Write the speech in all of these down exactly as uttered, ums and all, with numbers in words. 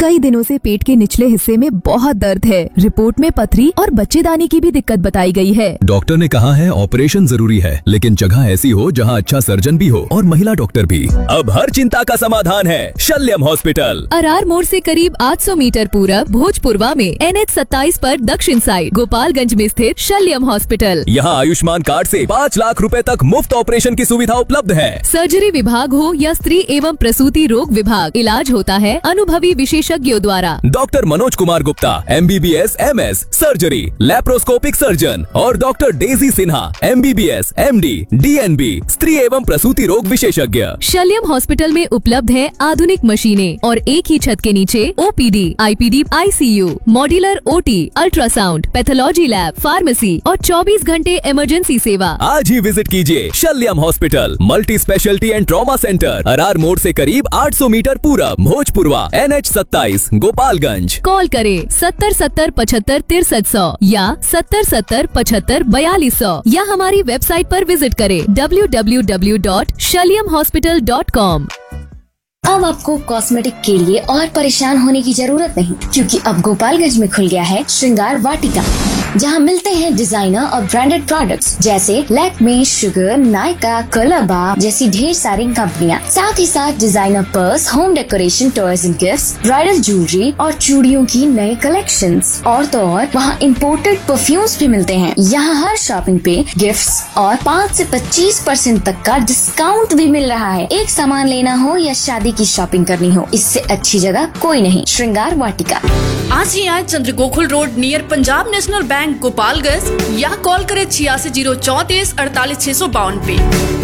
कई दिनों से पेट के निचले हिस्से में बहुत दर्द है। रिपोर्ट में पथरी और बच्चेदानी की भी दिक्कत बताई गई है। डॉक्टर ने कहा है ऑपरेशन जरूरी है, लेकिन जगह ऐसी हो जहां अच्छा सर्जन भी हो और महिला डॉक्टर भी। अब हर चिंता का समाधान है शल्यम हॉस्पिटल। अरार मोड़ से करीब आठ सौ मीटर पूरब भोजपुरवा में एन एच सत्ताईस पर दक्षिण साइड गोपालगंज में स्थित शल्यम हॉस्पिटल। यहाँ आयुष्मान कार्ड से पाँच लाख रुपए तक मुफ्त ऑपरेशन की सुविधा उपलब्ध है। सर्जरी विभाग हो या स्त्री एवं प्रसूति रोग विभाग, इलाज होता है अनुभवी विशेषज्ञों द्वारा। Doctor Manoj Kumar Gupta M B B S M S surgery laparoscopic surgeon और doctor Daisy Sinha M B B S M D D N B स्त्री एवं प्रसूति रोग विशेषज्ञ। शल्यम हॉस्पिटल में उपलब्ध है आधुनिक मशीनें और एक ही छत के नीचे O P D, I P D, I C you, modular O T, ultrasound, pathology lab, pharmacy और चौबीस घंटे इमरजेंसी सेवा। आज ही विजिट कीजिए शल्यम hospital, multi speciality and trauma centre, Arar मोड़ से करीब आठ सौ मीटर पूरब, भोजपुरवा, एन एच सत्ताईस, गोपालगंज। कॉल करें सत्तर सत्तर पचहत्तर तिरसठ सौ या सत्तर सत्तर पचहत्तर बयालीस सौ या हमारी वेबसाइट पर विजिट करें W W W dot शल्यम hospital dot com. अब आपको कॉस्मेटिक के लिए और परेशान होने की जरूरत नहीं, क्योंकि अब गोपालगंज में खुल गया है श्रृंगार वाटिका, जहां मिलते हैं डिजाइनर और ब्रांडेड प्रोडक्ट्स जैसे लैक्मे, शुगर, नायका, कलरबा जैसी ढेर सारी कंपनियां। साथ ही साथ designer purse, home decoration, toys and gifts, bridal jewellery और चूड़ियों की नए कलेक्शंस। और तो और वहाँ इम्पोर्टेड परफ्यूम्स भी मिलते हैं। यहाँ हर शॉपिंग पे गिफ्ट्स और पाँच से पच्चीस परसेंट तक का डिस्काउंट भी मिल रहा है। एक सामान लेना हो या शादी की शॉपिंग करनी हो, इससे अच्छी जगह कोई नहीं। श्रृंगार वाटिका। आज ही आए चंद्र Gokul road near Punjab national bank Gopalganj या कॉल करें छियासी जीरो चौतीस अड़तालीस छह सौ बावन पे।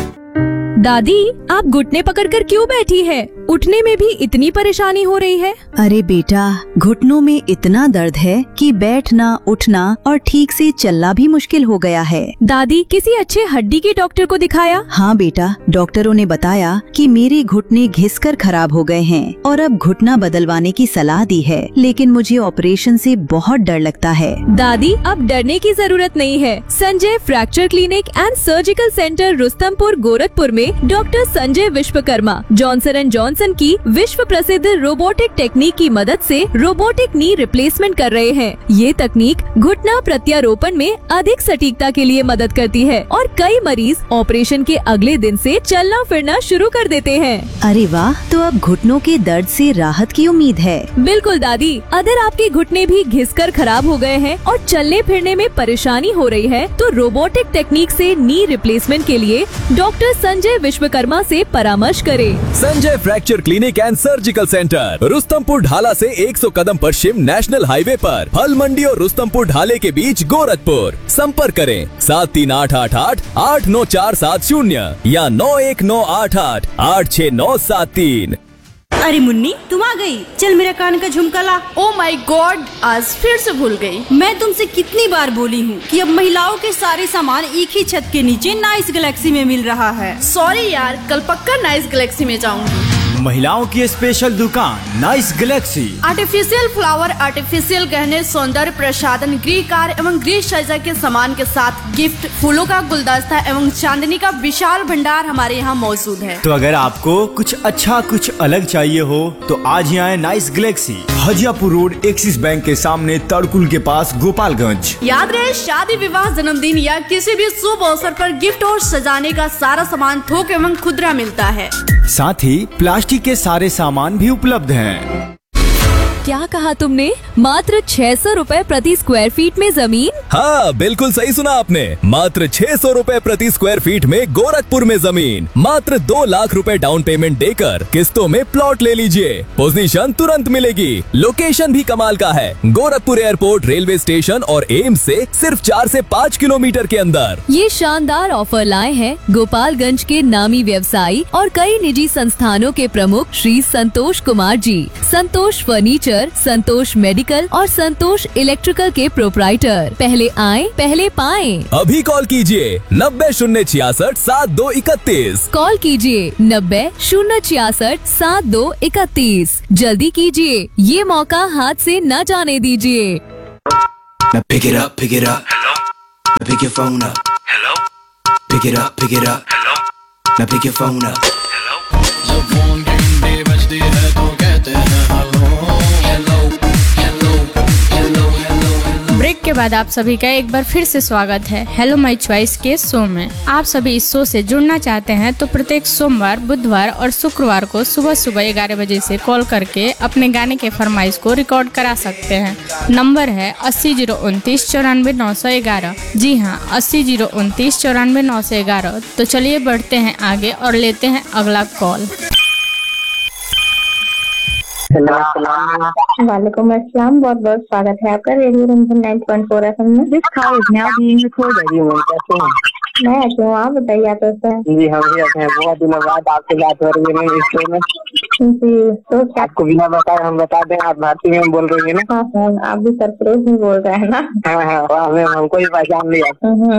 दादी, आप घुटने पकड़कर क्यों बैठी है? उठने में भी इतनी परेशानी हो रही है? अरे बेटा, घुटनों में इतना दर्द है कि बैठना, उठना और ठीक से चलना भी मुश्किल हो गया है। दादी, किसी अच्छे हड्डी के डॉक्टर को दिखाया? हाँ बेटा, डॉक्टरों ने बताया कि मेरे घुटने घिसकर खराब हो गए हैं और अब घुटना बदलवाने की सलाह दी है, लेकिन मुझे ऑपरेशन से बहुत डर लगता है। दादी, अब डरने की जरूरत नहीं है। Sanjay fracture clinic and surgical centre Rustampur Gorakhpur में doctor Sanjay Vishwakarma Johnson and Johnson की विश्व प्रसिद्ध रोबोटिक टेक्निक की मदद से रोबोटिक नी रिप्लेसमेंट कर रहे हैं। ये तकनीक घुटना प्रत्यारोपण में अधिक सटीकता के लिए मदद करती है और कई मरीज ऑपरेशन के अगले दिन से चलना फिरना शुरू कर देते हैं। अरे वाह, तो अब घुटनों के दर्द से राहत की उम्मीद है। बिल्कुल दादी, अगर आपके घुटने भी घिसकर खराब हो गए हैं और चलने फिरने में परेशानी हो रही है, तो रोबोटिक टेक्निक से नी रिप्लेसमेंट के लिए डॉक्टर संजय विश्वकर्मा से परामर्श करें। Sanjay fracture clinic and surgical centre Rustampur ढाला से सौ कदम पश्चिम नेशनल हाईवे पर, फल मंडी और रुस्तमपुर ढाले के बीच, गोरखपुर। संपर्क करें सात तीन आठ आठ आठ आठ नौ चार सात शून्य या नौ एक नौ आठ आठ आठ छह नौ सात तीन। अरे मुन्नी, तुम आ गई। चल मेरा कान का झुमका ला। ओ माय गॉड, आज फिर से भूल गई। मैं तुमसे कितनी बार बोली हूँ कि अब महिलाओं के सारे सामान एक ही छत के नीचे नाइस गैलेक्सी में मिल रहा है। सॉरी यार, कल पक्का नाइस गैलेक्सी में जाऊंगी। महिलाओं की स्पेशल दुकान nice Galaxy. Artificial flower, artificial गहने, सौंदर्य प्रसाधन, गृह कार्य एवं गृह सज्जा के सामान के साथ गिफ्ट, फूलों का गुलदस्ता एवं चांदनी का विशाल भंडार हमारे यहाँ मौजूद है। तो अगर आपको कुछ अच्छा कुछ अलग चाहिए हो तो आज ही आए nice Galaxy, Hajiyapur road, axis bank के सामने, तड़कुल के पास, गोपालगंज। याद रहे, शादी, विवाह, जन्मदिन या किसी भी शुभ अवसर पर गिफ्ट और सजाने का सारा सामान थोक एवं खुदरा मिलता है। साथ ही प्लास्टिक के सारे सामान भी उपलब्ध हैं। क्या कहा तुमने? मात्र छह सौ रूपए प्रति स्क्वायर फीट में जमीन? हाँ, बिल्कुल सही सुना आपने। मात्र छह सौ रूपए प्रति स्क्वायर फीट में गोरखपुर में जमीन। मात्र दो लाख रुपए डाउन पेमेंट देकर किस्तों में प्लॉट ले लीजिए। पोजीशन तुरंत मिलेगी। लोकेशन भी कमाल का है। गोरखपुर एयरपोर्ट, रेलवे स्टेशन और एम्स से सिर्फ चार से पाँच किलोमीटर के अंदर। ये शानदार ऑफर लाए हैं गोपालगंज के नामी व्यवसायी और कई निजी संस्थानों के प्रमुख श्री संतोष कुमार जी। संतोष फर्नीचर, संतोष मेडिकल और संतोष इलेक्ट्रिकल के प्रोप्राइटर। पहले आए, पहले पाएं। अभी कॉल कीजिए नब्बे शून्य छियासठ सात दो इकतीस। कॉल कीजिए नब्बे शून्य छियासठ सात दो इकतीस। जल्दी कीजिए, ये मौका हाथ से न जाने दीजिए। Now pick it up, pick it up. Hello. Now pick your phone up. Hello. Pick it up, pick it up. Hello. Now pick your phone up. Hello. जब फोन घंटे बजती है तो कहते हैं हेलो। बाद आप सभी का एक बार फिर से स्वागत है हेलो माय चॉइस के शो में। आप सभी इस शो से जुड़ना चाहते हैं तो प्रत्येक सोमवार, बुधवार और शुक्रवार को सुबह सुबह ग्यारह बजे से कॉल करके अपने गाने के फरमाइश को रिकॉर्ड करा सकते हैं। नंबर है अस्सी जीरो उनतीस चौरानवे नौ सौ ग्यारह। जी हाँ, अस्सी जीरो उनतीस चौरानवे नौ सौ ग्यारह। तो चलिए बढ़ते हैं आगे और लेते हैं अगला कॉल। वालेकुम अस्सलाम, बहुत बहुत स्वागत है आपका radio Ranjan nine point four F M में। This call is now being recorded. मैं अच्छी हूँ, आप बताइए आप कैसे हैं? जी हम भी अच्छे हैं, बहुत दिनों बाद आपसे बात हो रही है ना इस शो में। जी तो क्या आपको बिना बताए हम बता दें, आप भारती में बोल रही है ना? हाँ हाँ, आप भी सरप्राइज में बोल रहे हैं ना? हाँ हाँ, हमें हमको ही पहचान लिया।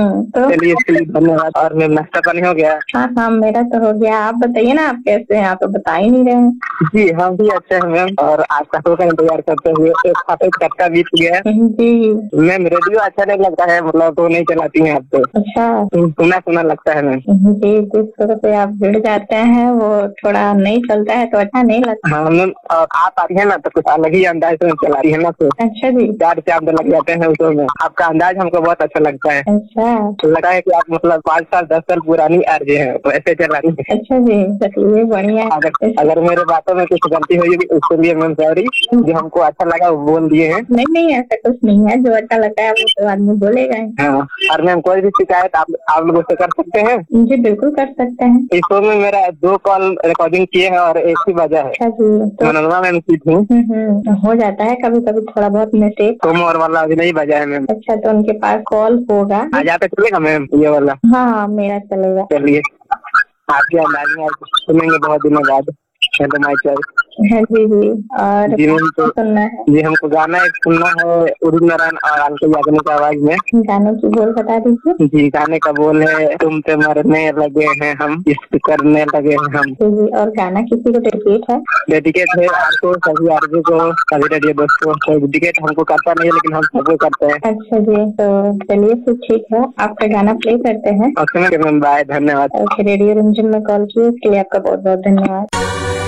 तो चलिए इसके लिए धन्यवाद। और मैम नाश्ता पानी हो गया? हाँ हाँ, मेरा तो हो गया। आप बताइए ना, आप कैसे हैं? आप तो बता ही नहीं रहे हैं। जी हम भी अच्छे हैं मैम, और आपका शो का इंतजार करते हुए एक हफ्ते कट्टा बीत गया है। जी मैम रेडियो अच्छा नहीं लगता है, मतलब तो नहीं चलाती हैं आप तो? अच्छा, सुना सुना लगता है मैम। जी जिस तरह से आप जुड़ जाते हैं वो थोड़ा नहीं चलता है तो अच्छा नहीं लगता। हाँ मैम, और आप आती है ना तो कुछ अलग ही अंदाज में चलाती है ना, तो अच्छा जी, चार चांद लग जाते हैं उसमें में। आपका अंदाज हमको बहुत अच्छा लगता है। अच्छा लगा है कि आप मतलब पाँच साल दस साल पुरानी आरजे हैं, तो ऐसे चला रही है। अच्छा जी, चलिए बढ़िया। अगर अगर मेरे बातों में कुछ गलती हुई उसके लिए मैम सॉरी, जो हमको अच्छा लगा वो बोल दिए हैं। नहीं नहीं, ऐसा कुछ नहीं है, जो अच्छा लगता है वो तो आदमी बोलेगा ही। हाँ, और मैम कोई भी शिकायत आप आप लोगों से कर सकते हैं? जी बिल्कुल कर सकते हैं। इस शो में मेरा दो कॉल रिकॉर्डिंग किए हैं और एक ही बजा है। अच्छा जी, तो मनोरमा मैम की थी। हम्म, हो जाता है कभी कभी थोड़ा बहुत मिस्टेक। तुम और वाला अभी नहीं बजा है मैम। अच्छा, तो उनके पास कॉल होगा। आ जाते चलेगा मैम ये वाला? हाँ मेरा चलेगा। चलिए, आपके अंदाज में आप सुनेंगे बहुत दिनों बाद हेलो माय चॉइस। हाँ जी जी, और जी मैम तो सुनना है? जी हमको गाना एक सुनना है उदित नारायण और अंकित याग्निक की आवाज में। गाने की बोल बता दीजिए। जी गाने का बोल है तुम पे मरने लगे हैं हम, इश्क करने लगे हैं हम। जी, और गाना किसी को डेडिकेट है? डेडिकेट है आपको, सभी आरजे को, सभी रेडियो दोस्तों को। डेडिकेट हमको करता नहीं है लेकिन हम सबको करते हैं। अच्छा जी, तो चलिए फिर ठीक है, आपका गाना प्ले करते हैं। ओके मैम, बाय, धन्यवाद। ओके, रेडियो रंजन में कॉल किए इसके लिए आपका बहुत बहुत धन्यवाद।